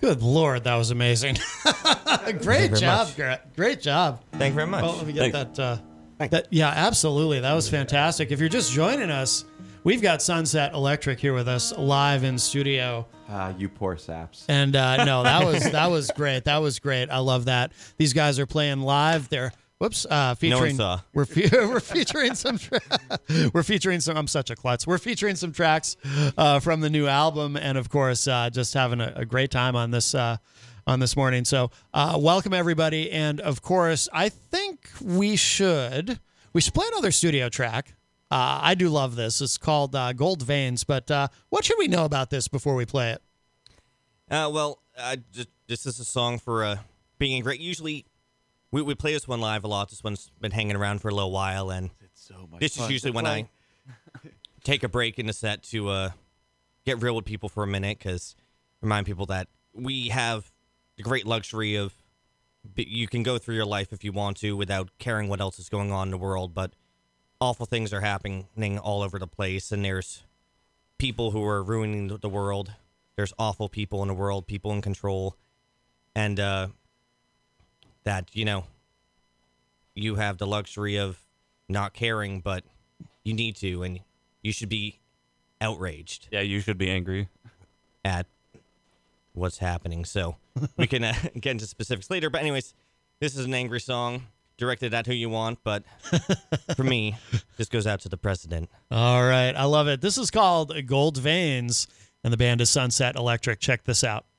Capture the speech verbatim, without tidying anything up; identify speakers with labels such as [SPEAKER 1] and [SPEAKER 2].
[SPEAKER 1] Good Lord, that was amazing. Great job, Garrett. Great job.
[SPEAKER 2] Thank you very much.
[SPEAKER 1] Well, let me get
[SPEAKER 3] Thanks.
[SPEAKER 1] that, uh, that. Yeah, absolutely. That was fantastic. If you're just joining us, we've got Sunset Electric here with us live in studio.
[SPEAKER 4] Ah, you poor saps.
[SPEAKER 1] And uh, no, that was that was great. That was great. I love that. These guys are playing live. They're whoops uh, featuring.
[SPEAKER 2] No one saw.
[SPEAKER 1] We're fe- we're featuring some. Tra- we're featuring some. I'm such a klutz. We're featuring some tracks uh, from the new album, and of course, uh, just having a, a great time on this uh, on this morning. So, uh, welcome everybody, and of course, I think we should we should play another studio track. Uh, I do love this. It's called uh, Gold Veins. But uh, what should we know about this before we play it?
[SPEAKER 2] Uh, well, uh, just, this is a song for uh, being great. Usually, we, we play this one live a lot. This one's been hanging around for a little while, and
[SPEAKER 4] It's so much
[SPEAKER 2] this is
[SPEAKER 4] fun
[SPEAKER 2] usually
[SPEAKER 4] to
[SPEAKER 2] when
[SPEAKER 4] play.
[SPEAKER 2] I take a break in the set to uh, get real with people for a minute, because remind people that we have the great luxury of b- you can go through your life if you want to without caring what else is going on in the world, but awful things are happening all over the place, and there's people who are ruining the world. There's awful people in the world, people in control, and uh, that, you know, you have the luxury of not caring, but you need to, and you should be outraged
[SPEAKER 3] Yeah, you should be angry.
[SPEAKER 2] at what's happening. So we can uh, get into specifics later, but anyways, this is an angry song directed at who you want, but for me, this goes out to the president.
[SPEAKER 1] All right. I love it. This is called Gold Veins, and the band is Sunset Electric. Check this out.